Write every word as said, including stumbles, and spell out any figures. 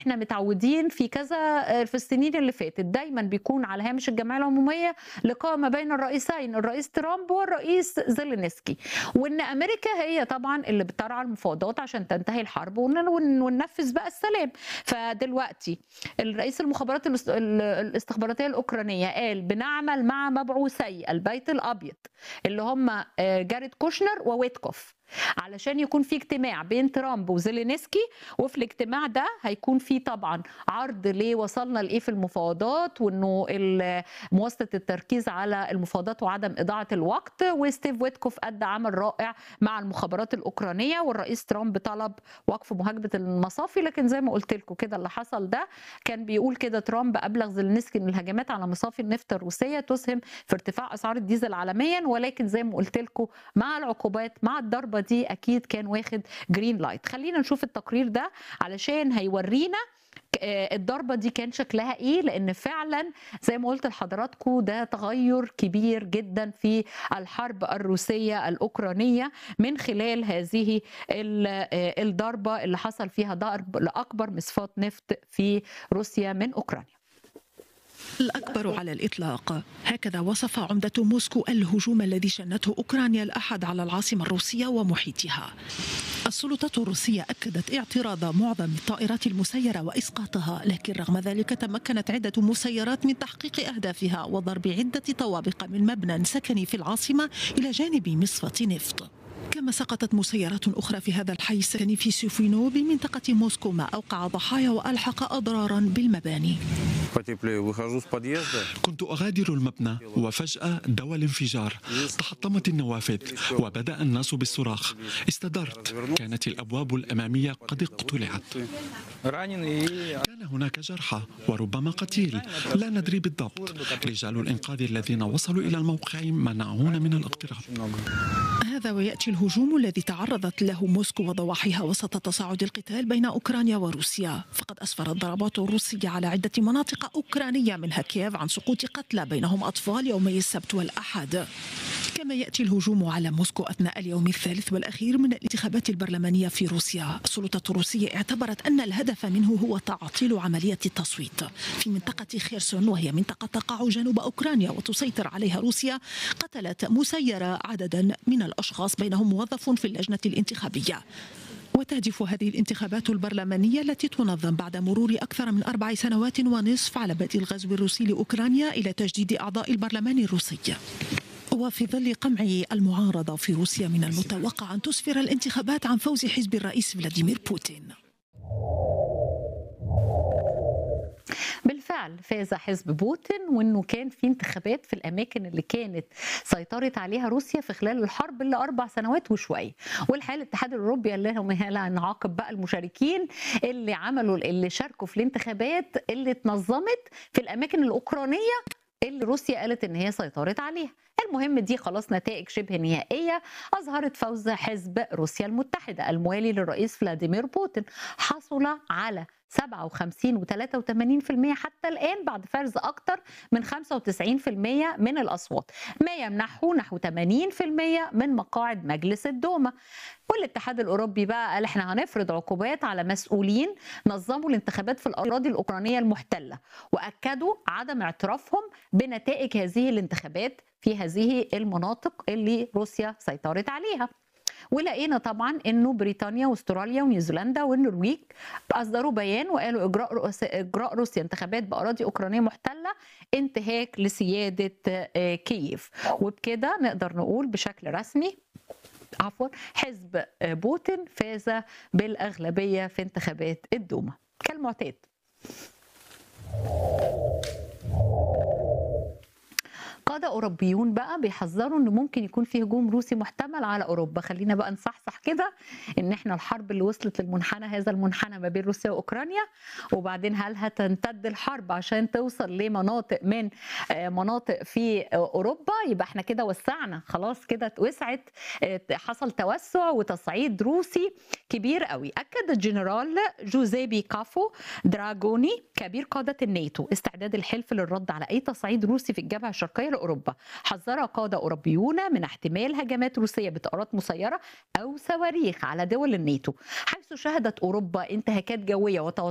إحنا متعودين في كذا آآ في السنين اللي فاتت دايمًا بيكون على هامش الجمعية العمومية لقاء ما بين الرئيسين، الرئيس ترامب والرئيس زيلينسكي، وإن أمريكا هي طبعًا اللي بترعى المفاوضات عشان تنتهي الحرب ون ون وننفذ بقى السلام. فدلوقتي الرئيس المخابرات الاس ال الاستخباراتية الأوكرانية قال بنعمل مع مبعوثي البيت الأبيض اللي هم آآ جاريد كوشنر وويتكوف، علشان يكون في اجتماع بين ترامب وزيلينسكي، وفي الاجتماع ده هيكون في طبعًا عرض ليه وصلنا لإيه في المفاوضات، وإنه ال مواصلة التركيز على المفاوضات وعدم إضاعة الوقت، وستيف ويتكوف أدى عمل رائع مع المخابرات الأوكرانية، والرئيس ترامب طلب وقف مهاجمة المصافي، لكن زي ما قُلت لكم كده اللي حصل ده كان بيقول كده ترامب أبلغ زيلينسكي إن الهجمات على مصافي النفط الروسية تسهم في ارتفاع أسعار الديزل عالميًا، ولكن زي ما قُلت لكم مع العقوبات مع الضربة دي أكيد كان واخد green light. خلّينا نشوف التقرير ده علشان هيورّينا آآ الضربة دي كان شكلها إيه، لإن فعلًا زي ما قُلت لحضراتكم ده تغيُّر كبير جدًا في الحرب الروسية الأوكرانية من خلال هذه ال آآ الضربة اللي حصل فيها ضرب لأكبر مصفاة نفط في روسيا من أوكرانيا. الأكبر على الإطلاق، هكذا وصف عمدة موسكو الهجوم الذي شنته أوكرانيا الأحد على العاصمة الروسية ومحيطها. السلطات الروسية أكدت اعتراض معظم الطائرات المسيرة وإسقاطها، لكن رغم ذلك تمكنت عدة مسيرات من تحقيق أهدافها وضرب عدة طوابق من مبنى سكني في العاصمة إلى جانب مصفاة نفط. كما سقطت مسيرات أخرى في هذا الحي السكني في سوفينو بمنطقة موسكو، ما أوقع ضحايا وألحق أضرارا بالمباني. كنت أغادر المبنى وفجأة دوى الانفجار، تحطمت النوافذ وبدأ الناس بالصراخ. استدرت، كانت الأبواب الأمامية قد اقتلعت. كان هناك جرحى وربما قتيل، لا ندري بالضبط. رجال الإنقاذ الذين وصلوا إلى الموقع منعونا من الاقتراب. هذا ويأتي الهجوم الذي تعرضت له موسكو وضواحيها وسط تصاعد القتال بين أوكرانيا وروسيا، فقد أسفرت الضربات الروسية على عدة مناطق أوكرانية منها كييف عن سقوط قتلى بينهم أطفال يومي السبت والأحد. كما يأتي الهجوم على موسكو أثناء اليوم الثالث والأخير من الانتخابات البرلمانية في روسيا. السلطة الروسية اعتبرت أن الهدف منه هو تعطيل عملية التصويت في منطقة خيرسون، وهي منطقة تقع جنوب أوكرانيا وتسيطر عليها روسيا. قتلت مسيرة عددا من الأشخاص بينهم موظف في اللجنة الانتخابية. وتهدف هذه الانتخابات البرلمانية التي تنظم بعد مرور أكثر من أربع سنوات ونصف على بدء الغزو الروسي لأوكرانيا إلى تجديد أعضاء البرلمان الروسي. وفي ظل قمع المعارضة في روسيا من المتوقع أن تسفر الانتخابات عن فوز حزب الرئيس فلاديمير بوتين. بالفعل فاز حزب بوتين، وانه كان في انتخابات في الاماكن اللي كانت سيطرت عليها روسيا في خلال الحرب اللي اربع سنوات وشويه. والحقيقه الاتحاد الاوروبي قال لهم هلا نعاقب بقى المشاركين اللي عملوا اللي شاركوا في الانتخابات اللي اتنظمت في الاماكن الاوكرانيه اللي روسيا قالت ان هي سيطرت عليها. المهم دي خلاص نتائج شبه نهائيه اظهرت فوز حزب روسيا المتحده الموالي للرئيس فلاديمير بوتين، حصل على سبعة وخمسين وثلاثة وثمانين بالمئة حتى الآن بعد فرز أكثر من خمسة وتسعين بالمئة من الأصوات، ما يمنحه نحو ثمانين بالمئة من مقاعد مجلس الدوما. والاتحاد الأوروبي بقى قال احنا هنفرض عقوبات على مسؤولين نظموا الانتخابات في الأراضي الأوكرانية المحتلة، وأكدوا عدم اعترافهم بنتائج هذه الانتخابات في هذه المناطق اللي روسيا سيطرت عليها. ولقينا طبعا انه بريطانيا واستراليا ونيوزيلندا والنرويج اصدروا بيان وقالوا اجراء اجراء روسيا انتخابات باراضي اوكرانيه محتله انتهاك لسياده كييف. وبكده نقدر نقول بشكل رسمي عفوا حزب بوتين فاز بالاغلبيه في انتخابات الدوما كالمعتاد. قادة أوروبيون بقى بيحذروا إن ممكن يكون في هجوم روسي محتمل على أوروبا. خلينا بقى نصحصح كده إن إحنا الحرب اللي وصلت للمنحنى هذا المنحنى ما بين روسيا وأوكرانيا، وبعدين هل هتمتد الحرب عشان توصل لمناطق من مناطق في أوروبا؟ يبقى إحنا كده وسعنا خلاص، كده اتوسعت، حصل توسع وتصعيد روسي كبير قوي. أكد الجنرال جوزيبي كافو دراغوني كبير قادة الناتو استعداد الحلف للرد على أي تصعيد روسي في الجبهة الشرقية لأوروبا. حذر قادة أوروبيون من احتمال هجمات روسية بطائرات مسيرة أو صواريخ على دول الناتو، حيث شهدت أوروبا انتهاكات جوية